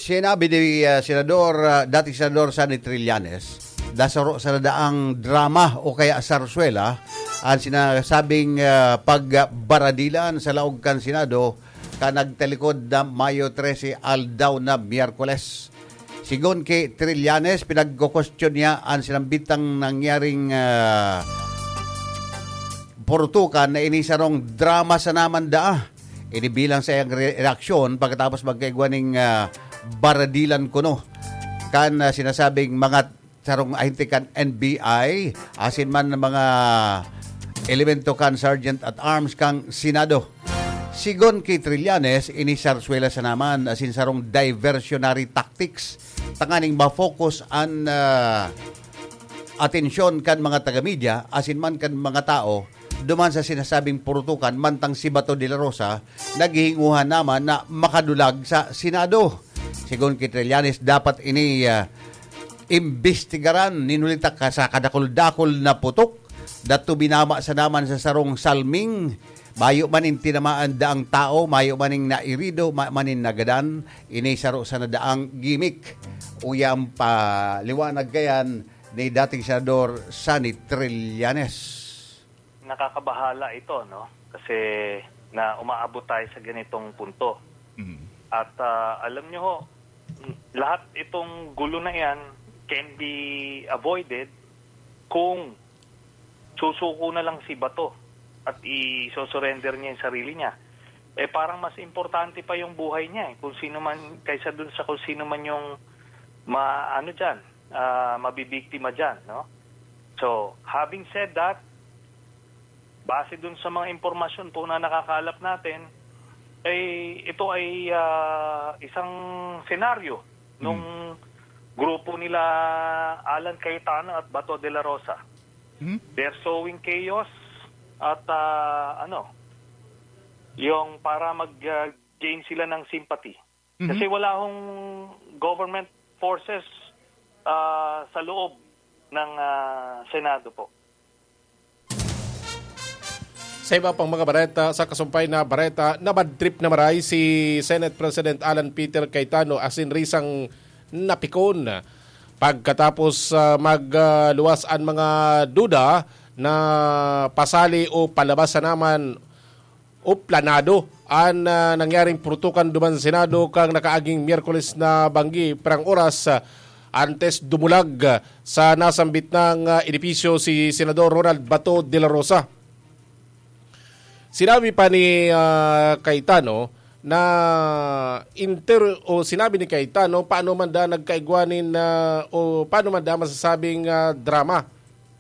Sinabi ni dating Senador Sonny Trillanes, sa nadaang drama o kaya sarsuela, ang sinasabing pagbaradilan sa laog kan Senado ka nagtalikod na Mayo 13 aldaw na Miyerkules. Sigon kay Trillanes, pinagkukustyon niya ang sinambitang nangyaring portukan na inisarong drama sa naman daa. Inibilang sa iyang reaksyon pagkatapos magkaigwaning baradilan kuno kan sinasabing mga sarong ahente kan NBI asin man mga elemento kan Sergeant at Arms kang Senado. Sigon kay Trillanes, inisarsuela sa naman asin sarong diversionary tactics tanganing ma-focus an atensyon kan mga taga-media asin man kan mga tao duman sa sinasabing purutukan mantang si Bato de la Rosa naghihinguhan naman na makadulag sa Senado. Sigon kay Trillanes, dapat ini imbestigaran ninulita ka sa kadakol-dakol na putok dato binama sa naman sa sarong salming mayo manin tinamaan daang tao, mayo maning nairido, manin nagadan, ini saro sa nadaang gimmick. Uyang paliwanag gayan ni dating Senador Sonny Trillanes. Nakakabahala ito, no? Kasi na umaabot tayo sa ganitong punto. Mm-hmm. At alam nyo ho, lahat itong gulo na yan can be avoided kung susuko na lang si Bato at i-surrender niya yung sarili niya. Parang mas importante pa yung buhay niya kung sino man, kaysa dun sa kung sino man yung mabibiktima dyan, no? So, having said that, base dun sa mga impormasyon po na nakakalap natin, ito ay isang senaryo nung grupo nila Alan Cayetano at Bato de la Rosa. They're sowing chaos at yung para mag-gain sila ng sympathy. Kasi wala hong government forces sa loob ng Senado po. Sa iba pang mga bareta, sa kasumpay na bareta, nabadtrip na maray si Senate President Alan Peter Cayetano asin risang napikon pagkatapos magluwas ang mga duda na pasali o palabas sa naman o planado ang nangyaring purutukan duman sa Senado kang nakaaging Miyerkules na banggi perang oras antes dumulag sa nasambit ng edipisyo si Senador Ronald Bato de la Rosa. Sinabi pa ni Cayetano na sinabi ni Cayetano paano man da nagkaigwanin o paano man da masasabing drama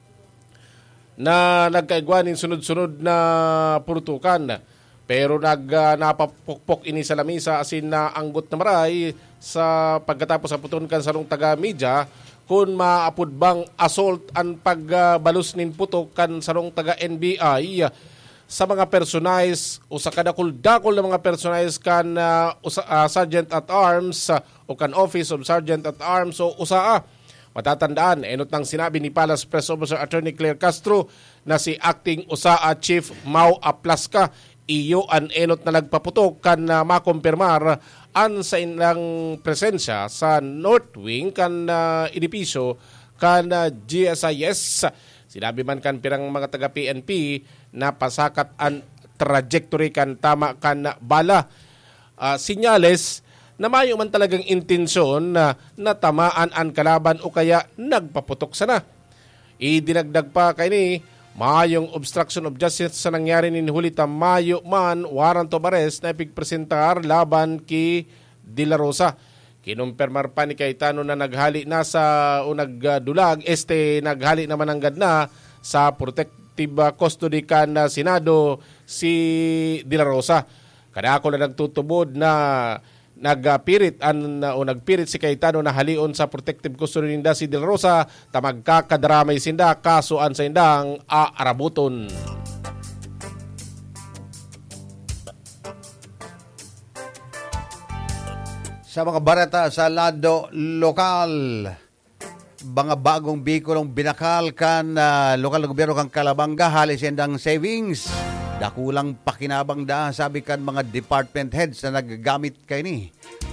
na nagkaigwanin sunod-sunod na purutukan. Pero napapukpok ini sa lamisa asin na anggot na maray sa pagkatapos sa putunkan sa rong taga-media kung maapod bang assault ang pagbalus nin putok kan sa rong taga-NBI sa mga personays o sa kadakol-dakol na mga personays kan Sergeant at Arms o kan Office of Sergeant at Arms o USAA. Matatandaan, enot ng sinabi ni Palace Press Officer Attorney Claire Castro na si Acting USAA Chief Mau Aplasca iyo an enot na nagpaputok kan makumpirmar an sa ilang presensya sa North Wing kan edipisyo kan GSIS. Sinabi man kan pirang mga taga-PNP na pasakat ang trajectory kan tama kan bala. Sinyales na mayo man talagang intensyon na natamaan ang kalaban o kaya nagpaputok sana. Idinagdag pa kay ni mayong obstruction of justice sa nangyari ni Hulita mayo man warrant of arrest na ipigpresentar laban ki De La Rosa. Kinumpirmar pa ni Cayetano na naghali na sa o nagdulag naghali naman ang gadna sa protective custody kan Senado si De La Rosa. Kada ako na nagtutubod na nagpirit si Cayetano na halion sa protective custody ninda si De La Rosa tamagkakadramay sinda kasuan sa indang aarabuton. Sa mga barata sa lado lokal, mga bagong bikolong binakal kan lokal na gobyerno kang Calabanga halis endang savings. Dakulang pakinabang da sabi kan mga department heads na nagagamit kay ni.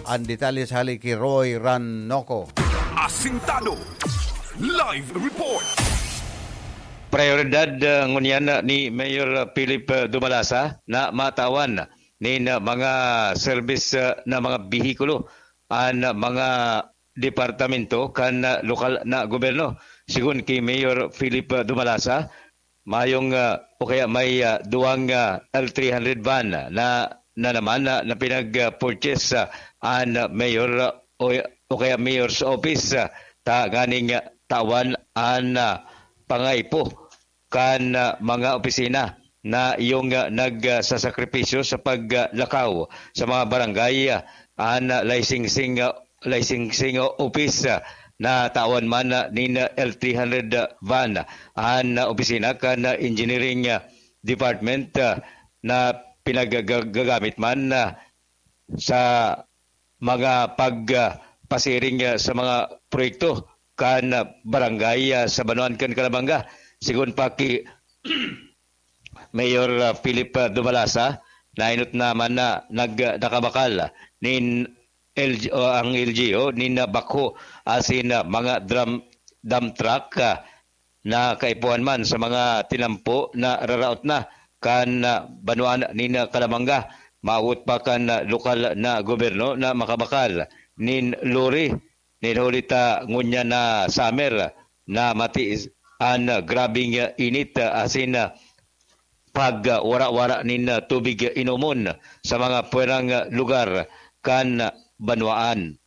Ang detalye sa halik kay Roy Rannoco. Asintado Live Report. Prioridad ngunyan ni Mayor Philip Dumalasa na matawan ni mga service na mga bihikulo an mga departamento kan lokal na gobyerno. Sigun kay Mayor Philip Dumalasa, mayong o kaya may duwang L300 van na naman na pinag-purchase an Mayor o kaya Mayor's Office ta ganing tawan an pangaipo kan mga opisina na iyong nagsasakripisyo sa paglakaw sa mga barangay an licensing office na tawan man ni L300 van an opisina kan engineering department na pinagagamit man sa mga pagpasiring sa mga proyekto kan barangay sa Banuan kan Calabanga. Sigun pa ki Mayor Philip Dumalasa, nainot naman na nakabakal nin ang LGO nin bako asin mga dump truck na kaipuan man sa mga tinampo na raraot na kan Banuan nin Calabanga. Maawot pa kan lokal na gobyerno na makabakal nin lori nin hulita ngunya na summer na matiis an grabing init asin pag wara-wara nin tubig inumon sa mga puwerang lugar kan Banuan.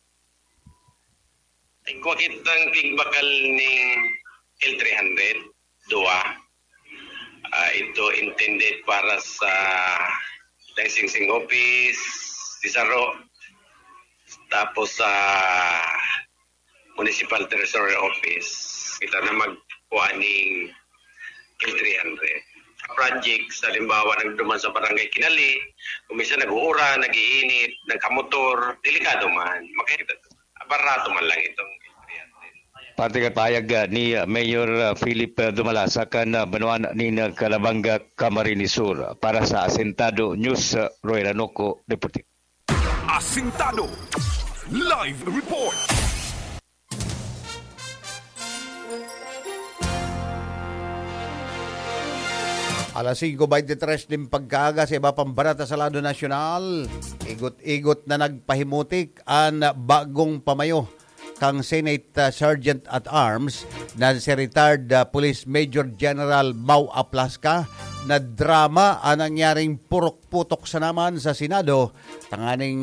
Ikuakit ang tigbakal ng L300 2. Ito intended para sa licensing office, Tisaro, tapos sa Municipal Treasury Office. Kita na magkuha ng L300. Project, sa limbawa, nagduman sa barangay Kinali, kung minsan nag-uura, nag-iinit, nagkamotor, delikado man. Makikita ito. Aparato man lang itong L300. Parte payag ni Mayor Philip Dumalasa kan Banuan ni Calabanga, Camarines Sur. Para sa Asintado News, Roy Rannoco, reporting. Asintado Live Report. Alas 5:23 din pagkaaga sa iba pang barata sa lado nasyonal. Igot-igot na nagpahimutik ang bagong pamayo kang Senate Sergeant at Arms na si retired Police Major General Mau Aplaska na drama ang nangyaring purok-putok sa naman sa Senado. Tanganing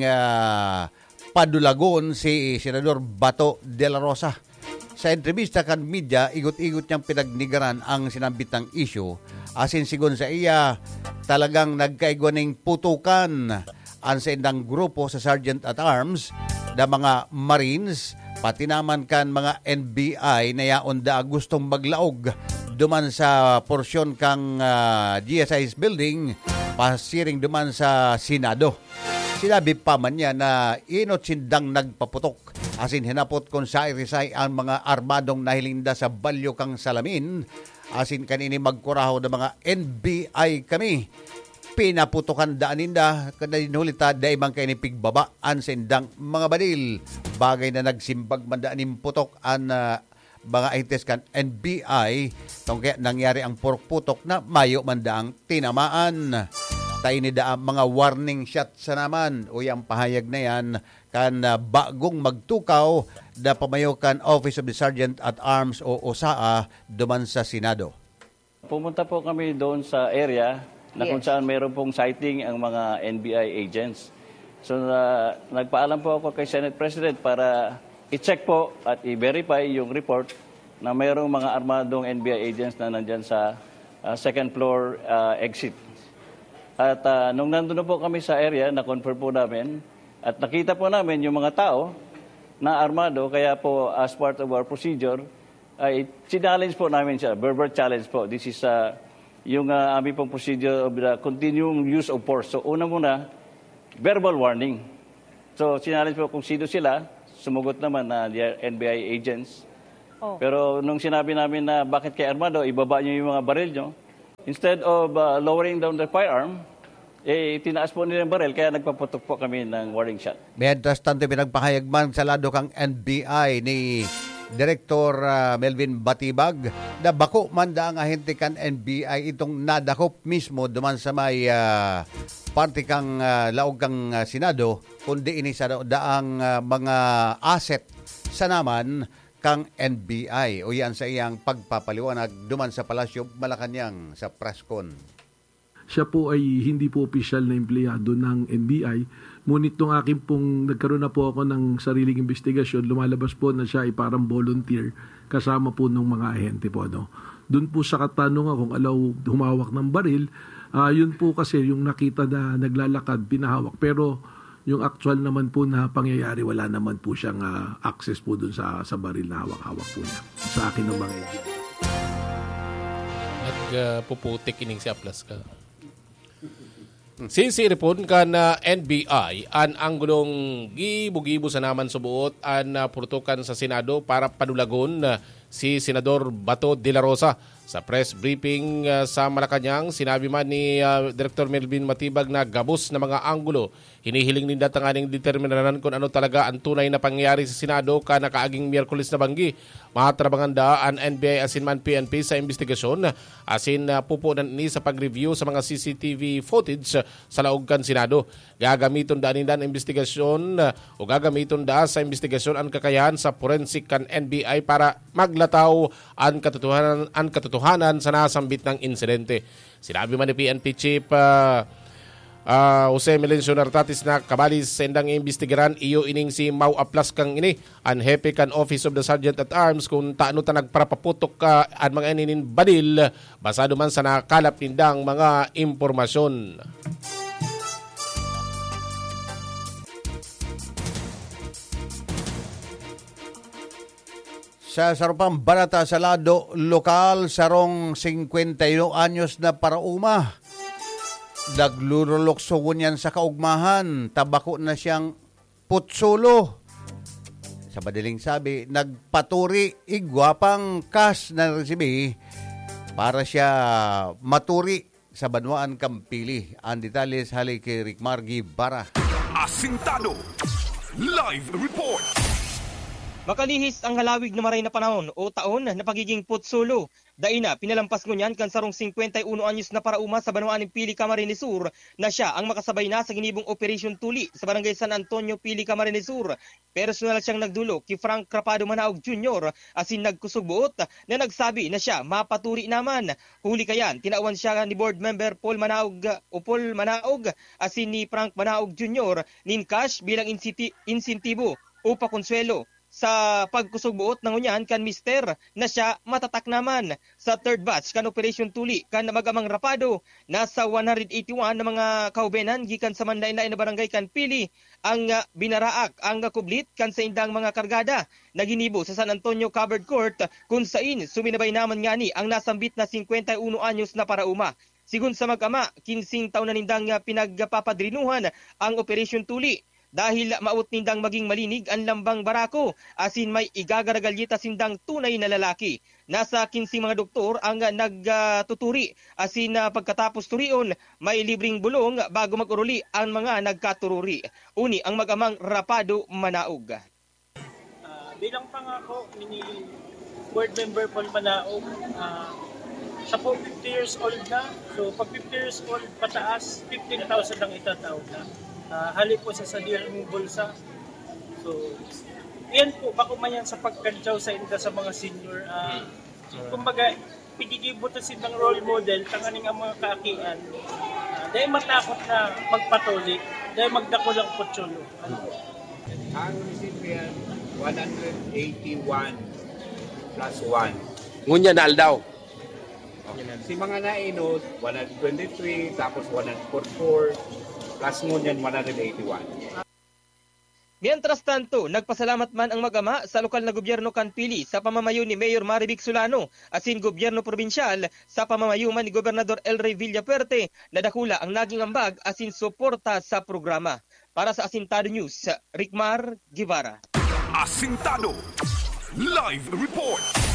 padulagon si Senador Bato de la Rosa. Sa entrevista kan media, igot-igot niyang pinagnigaran ang sinambitang issue. Asin sigon sa iya, talagang nagkaigwaning putukan ang sa indang grupo sa Sergeant at Arms na mga Marines, pati naman kan mga NBI na yaon da gustong maglaog duman sa porsyon kang GSI's building, pasiring duman sa Senado. Sinabi pa man niya na inot sindang nagpaputok. Asin hinapot kung sa irisay ang mga armadong nahilinda sa balyo kang salamin. Asin kanini magkuraho ng mga NBI kami. Pinaputokan daan ninda, kadinulita daimang kayo ni pigbabaan sa indang mga badil. Bagay na nagsimbag man daan putok ang mga ites kan NBI. Tungkaya nangyari ang purok-putok na mayo man daang tinamaan. Tayo ni daang mga warning shot sa naman. O yung pahayag na yan kan bagong magtukaw na pamayokan Office of the Sergeant at Arms o OSAA duman sa Senado. Pumunta po kami doon sa area na kung saan mayroon pong sighting ang mga NBI agents. So nagpaalam po ako kay Senate President para i-check po at i-verify yung report na mayroong mga armadong NBI agents na nandyan sa second floor exit. At nung nandun na po kami sa area, na-confirm po namin at nakita po namin yung mga tao na armado, kaya po as part of our procedure, ay challenge po namin siya, verbal challenge po. This is yung aming pong procedure of the continuing use of force. So una muna, verbal warning. So challenge po kung sino sila, sumugot naman na they are NBI agents. Oh. Pero nung sinabi namin na bakit kay armado, ibaba nyo yung mga baril nyo, instead of lowering down the firearm, tinaas po nila yung baril, kaya nagpaputok po kami ng warning shot. Mientras tanto, pinagpahayag man sa lado kang NBI ni Director Melvin Batibag na bako man daang ahente kan NBI itong nadakop mismo duman sa may party kang laog kang Senado kundi ini sa daang mga asset sa naman kang NBI o yan sa iyang pagpapaliwanag duman sa Palasyo Malacañang sa presscon. Siya po ay hindi po opisyal na empleyado ng NBI. Ngunit nung akin pong nagkaroon na po ako ng sariling investigasyon, lumalabas po na siya ay parang volunteer kasama po ng mga ahente po. No? Doon po sa katanungan kung alaw humawak ng baril, yun po kasi yung nakita na naglalakad, pinahawak. Pero yung actual naman po na pangyayari, wala naman po siyang access po doon sa baril na hawak-hawak po niya. Sa akin ng mga ahente. Nagpuputik ining si Aplas ka. Sinsiripon ka na NBI an anggulong gibo-gibo sa naman subuot an purtukan sa Senado para padulagon si Senador Bato de la Rosa. Sa press briefing sa Malacañang, sinabi man ni Director Melvin Batibag na gabos na mga anggulo. Hinihiling ninda tanganing determinanan kung ano talaga ang tunay na pangyayari sa Senado ka nakaaging Miyerkules na banggi. Matrabanganda ang NBI asin man PNP sa investigasyon asin pupunan ni sa pag-review sa mga CCTV footage sa laog kan Senado. Gagamiton da ninda ang investigasyon o gagamiton da sa investigasyon ang kakayahan sa forensic kan NBI para maglataw ang katotohanan sa nasambit ng insidente. Sinabi man ni PNP Chief Jose Melencio Nartatis na kabalis sa indang imbestigaran iyo ining si Mau Aplas kang ini ang hepe kan Office of the Sergeant at Arms kung taano ta nagparapaputok ka ang mga ininin badil basado man sa nakalap nindang mga impormasyon. Sa sarupang barata sa lado lokal, sarong 51 anyos na parauma. Naglululokso yan sa kaugmahan. Tabako na siyang putsulo. Sa madaling sabi, nagpaturi igwapang cash na resibi para siya maturi sa Banwaan Kampili. Ang detalles hali kay Rickmar Guevara. Asintado Live Report. Makalihis ang halawig na maray na panahon o taon na pagiging putsulo. Daina, pinalampas ngunyan kan sarong 51 anyos na parauma sa Banwaan ng Pili, Camarines Sur na siya ang makasabay na sa ginibong Operation Tuli sa Barangay San Antonio, Pili, Camarines Sur. Personal siyang nagdulo kay Frank Crapado Manaog Jr. asin nagkusog buot na nagsabi na siya mapaturi naman. Huli kayan, tinauan siya ni Board Member Paul Manaog asin ni Frank Manaog Jr. nin cash bilang insentibo o pakonsuelo. Sa pagkusog buot ng unyan kan Mister na siya matatak naman. Sa third batch kan Operation Tuli kan magamang rapado nasa 181 na mga kaubenan gikan sa manlain-lain na barangay kan Pili ang binaraak ang kublit kan sa indang mga kargada na ginibo sa San Antonio Covered Court kung sain suminabay naman ngani ang nasambit na 51 anyos na parauma. Sigun sa mag-ama, 15 taon na nindang pinagpapadrinuhan ang Operation Tuli. Dahil maut nindang maging malinig ang lambang barako, asin may igagaragalita sindang tunay na lalaki. Nasa 15 mga doktor ang nagtuturi, asin pagkatapos turion, may libreng bulong bago mag-uruli ang mga nagkatururi. Uni ang mag-amang Rapado Manaog. Bilang pangako ni Board Member Paul Manaog, siya po 50 years old na. So pag 50 years old pataas, 15,000 ang itataon na. Halik po sa dirang bulsa. So, yan po, bako man yan sa pagkantsaw sa inda sa mga senior. Kumbaga, pigigibutan silang role model, tanganing ang mga kaakian. Dahil matakot na magpatuli, dahil magdako lang putsulo. Ano po? Ang recipient, 181 plus 1. Ngunya na aldaw. Okay. Si mga nainod, 123, tapos 144, plus ngunyan 181. Mientras tanto, nagpasalamat man ang mag-ama sa lokal na gobyerno kan Pili sa pamamayo ni Mayor Marivic Solano asin gobyerno probinsyal sa pamamayo man ni Gobernador El Rey Villapuerte na dakula ang naging ambag asin suporta sa programa. Para sa Asintado News, Rickmar Guevara. Asintado Live Report.